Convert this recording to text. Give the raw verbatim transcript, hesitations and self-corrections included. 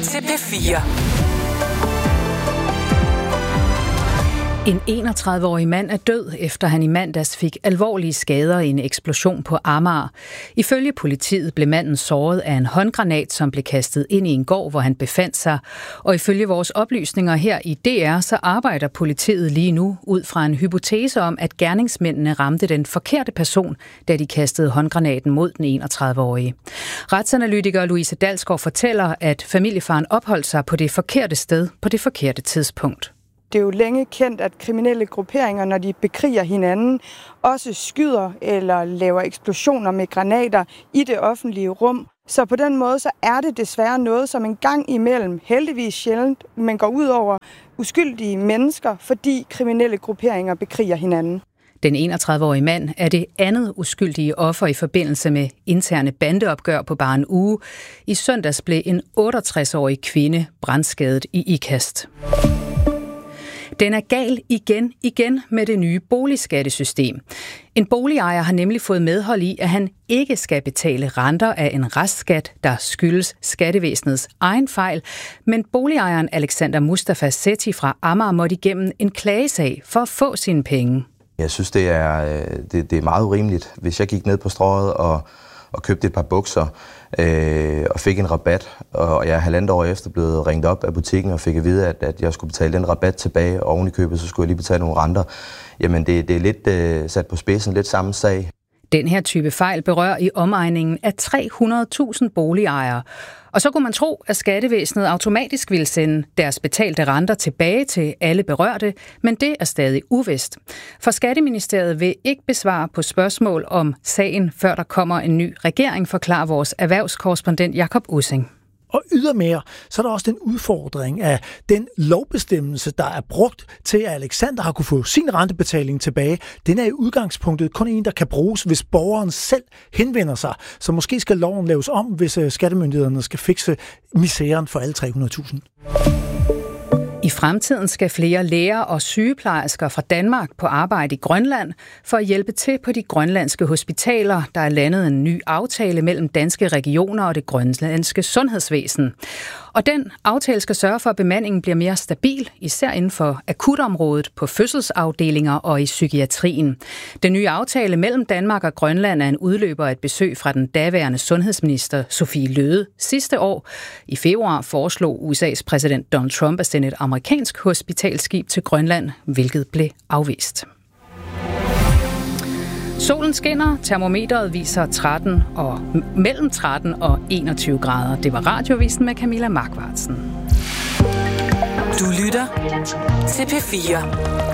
til P fire. En enogtredive-årig mand er død, efter han i mandags fik alvorlige skader i en eksplosion på Amager. Ifølge politiet blev manden såret af en håndgranat, som blev kastet ind i en gård, hvor han befandt sig. Og ifølge vores oplysninger her i D R, så arbejder politiet lige nu ud fra en hypotese om, at gerningsmændene ramte den forkerte person, da de kastede håndgranaten mod den enogtredive-årige. Retsanalytiker Louise Dalsgaard fortæller, at familiefaren opholdt sig på det forkerte sted på det forkerte tidspunkt. Det er jo længe kendt, at kriminelle grupperinger, når de bekriger hinanden, også skyder eller laver eksplosioner med granater i det offentlige rum. Så på den måde så er det desværre noget, som en gang imellem, heldigvis sjældent, men går ud over uskyldige mennesker, fordi kriminelle grupperinger bekriger hinanden. Den enogtredive-årige mand er det andet uskyldige offer i forbindelse med interne bandeopgør på bare en uge. I søndags blev en otteogtres-årig kvinde brandskadet i Ikast. Den er gal igen, igen med det nye boligskattesystem. En boligejer har nemlig fået medhold i, at han ikke skal betale renter af en restskat, der skyldes skattevæsenets egen fejl. Men boligejeren Alexander Mustafa Sethi fra Amager måtte igennem en klagesag for at få sine penge. Jeg synes, det er, det, det er meget urimeligt. Hvis jeg gik ned på strøget og, og købte et par bukser øh, og fik en rabat, og jeg er halvandet år efter blevet ringet op af butikken og fik at vide, at, at jeg skulle betale den rabat tilbage, og oven i købet, så skulle jeg lige betale nogle renter. Jamen, det, det er lidt øh, sat på spidsen, lidt samme sag. Den her type fejl berører i omegningen af tre hundrede tusind boligejere. Og så kunne man tro, at skattevæsenet automatisk ville sende deres betalte renter tilbage til alle berørte, men det er stadig uvist. For Skatteministeriet vil ikke besvare på spørgsmål om sagen, før der kommer en ny regering, forklarer vores erhvervskorrespondent Jakob Ussing. Og ydermere, så er der også den udfordring af den lovbestemmelse, der er brugt til, at Alexander har kunne få sin rentebetaling tilbage. Den er i udgangspunktet kun en, der kan bruges, hvis borgeren selv henvender sig. Så måske skal loven laves om, hvis skattemyndighederne skal fikse misæren for alle tre hundrede tusind. I fremtiden skal flere læger og sygeplejersker fra Danmark på arbejde i Grønland for at hjælpe til på de grønlandske hospitaler. Der er landet en ny aftale mellem danske regioner og det grønlandske sundhedsvæsen. Og den aftale skal sørge for, at bemandingen bliver mere stabil, især inden for akutområdet, på fødselsafdelinger og i psykiatrien. Den nye aftale mellem Danmark og Grønland er en udløber af et besøg fra den daværende sundhedsminister Sophie Løhde sidste år. I februar foreslog U S A's præsident Donald Trump at sende et amerikansk hospitalskib til Grønland, hvilket blev afvist. Solen skinner, termometeret viser tretten og, mellem tretten og enogtyve grader. Det var Radiovisen med Camilla Markvartsen. Du lytter til P fire.